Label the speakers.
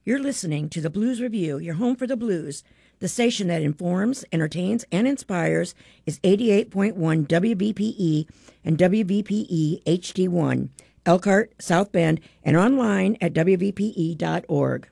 Speaker 1: You're listening to the Blues Review, your home for the blues. The station that informs, entertains, and inspires is 88.1 WBPE and WBPE HD1, Elkhart, South Bend, and online at WBPE.org.